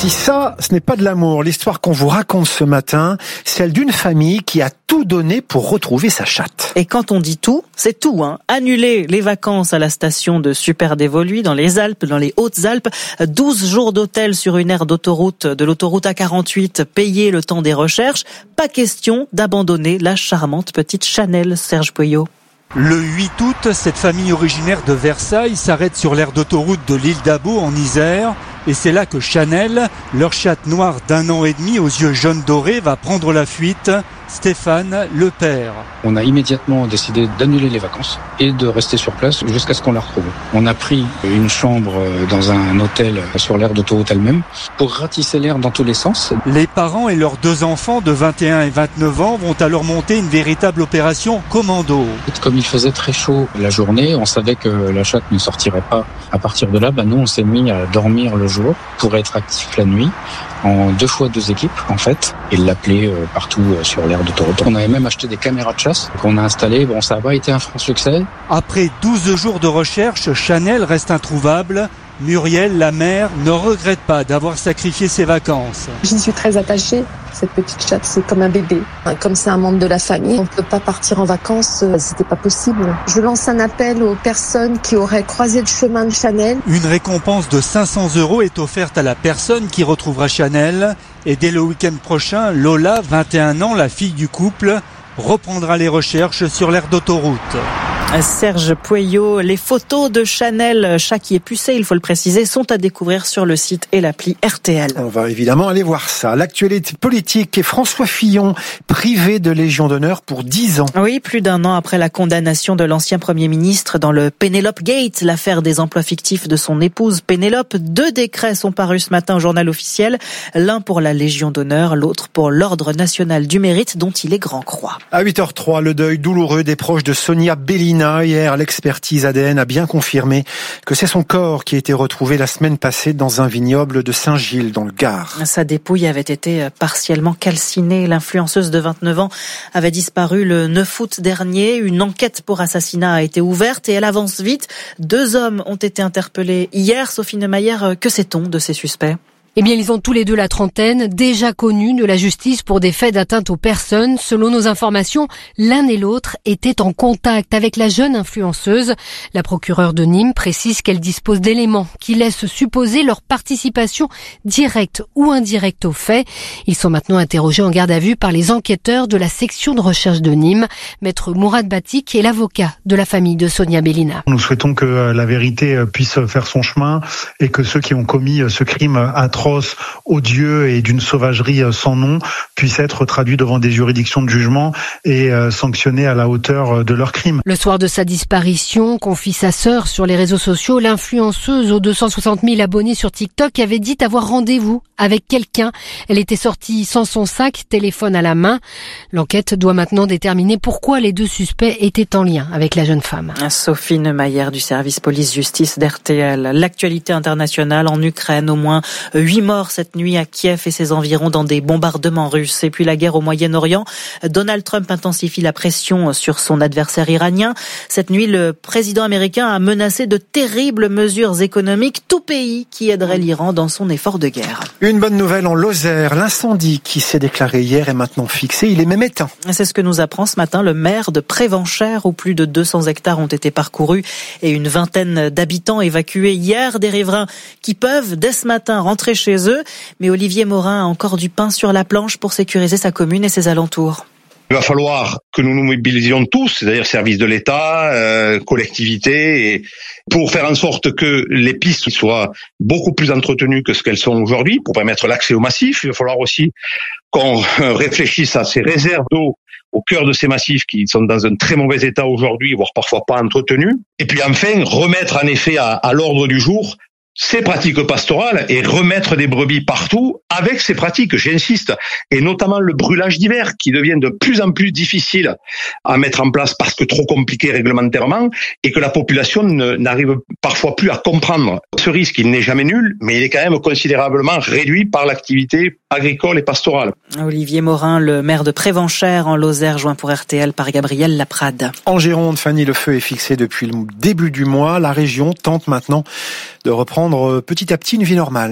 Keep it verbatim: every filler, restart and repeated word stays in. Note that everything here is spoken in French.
Si ça, ce n'est pas de l'amour, l'histoire qu'on vous raconte ce matin, celle d'une famille qui a tout donné pour retrouver sa chatte. Et quand on dit tout, c'est tout, hein. Annuler les vacances à la station de Superdévoluy dans les Alpes, dans les Hautes-Alpes, douze jours d'hôtel sur une aire d'autoroute, de l'autoroute A quarante-huit, payé le temps des recherches. Pas question d'abandonner la charmante petite Chanel, Serge Pouillot. Le huit août, cette famille originaire de Versailles s'arrête sur l'aire d'autoroute de l'île d'Abo en Isère. Et c'est là que Chanel, leur chatte noire d'un an et demi aux yeux jaunes dorés, va prendre la fuite. Stéphane, le père. On a immédiatement décidé d'annuler les vacances et de rester sur place jusqu'à ce qu'on la retrouve. On a pris une chambre dans un hôtel sur l'aire d'autoroute elle-même pour ratisser l'air dans tous les sens. Les parents et leurs deux enfants de vingt et un et vingt-neuf ans vont alors monter une véritable opération commando. Comme il faisait très chaud la journée, on savait que la chatte ne sortirait pas. À partir de là, bah nous on s'est mis à dormir le jour pour être actif la nuit, en deux fois deux équipes en fait, et l'appeler euh, partout euh, sur l'aire d'autoroute. On avait même acheté des caméras de chasse qu'on a installées. Bon, ça n'a pas été un franc succès. Après douze jours de recherche, Chanel reste introuvable. Muriel, la mère, ne regrette pas d'avoir sacrifié ses vacances. J'y suis très attachée. Cette petite chatte, c'est comme un bébé. Comme c'est un membre de la famille, on ne peut pas partir en vacances, c'était pas possible. Je lance un appel aux personnes qui auraient croisé le chemin de Chanel. Une récompense de cinq cents euros est offerte à la personne qui retrouvera Chanel. Et dès le week-end prochain, Lola, vingt et un ans, la fille du couple, reprendra les recherches sur l'aire d'autoroute. Serge Pouillot, les photos de Chanel, chat qui est pucé, il faut le préciser, sont à découvrir sur le site et l'appli R T L. On va évidemment aller voir ça. L'actualité politique est François Fillon, privé de Légion d'honneur pour dix ans. Oui, plus d'un an après la condamnation de l'ancien Premier ministre dans le Pénélope Gate, l'affaire des emplois fictifs de son épouse Pénélope, deux décrets sont parus ce matin au journal officiel, l'un pour la Légion d'honneur, l'autre pour l'Ordre national du mérite dont il est grand croix. À huit heures trois, le deuil douloureux des proches de Sonia Bellina. Hier, l'expertise A D N a bien confirmé que c'est son corps qui a été retrouvé la semaine passée dans un vignoble de Saint-Gilles, dans le Gard. Sa dépouille avait été partiellement calcinée. L'influenceuse de vingt-neuf ans avait disparu le neuf août dernier. Une enquête pour assassinat a été ouverte et elle avance vite. Deux hommes ont été interpellés hier. Sophie Neumayer, que sait-on de ces suspects ? Eh bien, ils ont tous les deux la trentaine, déjà connus de la justice pour des faits d'atteinte aux personnes. Selon nos informations, l'un et l'autre étaient en contact avec la jeune influenceuse. La procureure de Nîmes précise qu'elle dispose d'éléments qui laissent supposer leur participation directe ou indirecte aux faits. Ils sont maintenant interrogés en garde à vue par les enquêteurs de la section de recherche de Nîmes. Maître Mourad Batik est l'avocat de la famille de Sonia Bellina. Nous souhaitons que la vérité puisse faire son chemin et que ceux qui ont commis ce crime atroce, odieux et d'une sauvagerie sans nom puissent être traduits devant des juridictions de jugement et sanctionnés à la hauteur de leur crime. Le soir de sa disparition, confie sa sœur sur les réseaux sociaux, l'influenceuse aux deux cent soixante mille abonnés sur TikTok avait dit avoir rendez-vous avec quelqu'un. Elle était sortie sans son sac, téléphone à la main. L'enquête doit maintenant déterminer pourquoi les deux suspects étaient en lien avec la jeune femme. Sophie Neumayer du service police-justice d'R T L. L'actualité internationale en Ukraine, au moins huit morts cette nuit à Kiev et ses environs dans des bombardements russes. Et puis la guerre au Moyen-Orient, Donald Trump intensifie la pression sur son adversaire iranien. Cette nuit, le président américain a menacé de terribles mesures économiques, tout pays qui aiderait l'Iran dans son effort de guerre. Une bonne nouvelle en Lozère, l'incendie qui s'est déclaré hier est maintenant fixé, il est même éteint. C'est ce que nous apprend ce matin le maire de Prévenchères où plus de deux cents hectares ont été parcourus et une vingtaine d'habitants évacués hier. Des riverains qui peuvent dès ce matin rentrer chez eux, mais Olivier Morin a encore du pain sur la planche pour sécuriser sa commune et ses alentours. Il va falloir que nous nous mobilisions tous, c'est-à-dire services de l'État, euh, collectivités, et pour faire en sorte que les pistes soient beaucoup plus entretenues que ce qu'elles sont aujourd'hui, pour permettre l'accès au massif. Il va falloir aussi qu'on réfléchisse à ces réserves d'eau au cœur de ces massifs qui sont dans un très mauvais état aujourd'hui, voire parfois pas entretenus. Et puis enfin, remettre en effet à, à l'ordre du jour ces pratiques pastorales et remettre des brebis partout avec ces pratiques, j'insiste, et notamment le brûlage d'hiver qui devient de plus en plus difficile à mettre en place parce que trop compliqué réglementairement et que la population ne, n'arrive parfois plus à comprendre. Ce risque, il n'est jamais nul, mais il est quand même considérablement réduit par l'activité agricole et pastorale. Olivier Morin, le maire de Prévenchères en Lozère, joint pour R T L par Gabriel Laprade. En Gironde, Fanny, le feu est fixé depuis le début du mois. La région tente maintenant de reprendre petit à petit une vie normale.